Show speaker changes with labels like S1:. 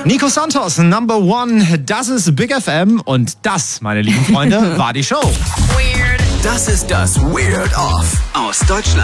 S1: Nico Santos, Number One, das ist Big FM und das, meine lieben Freunde, war die Show.
S2: Das ist das Weird Off aus Deutschland.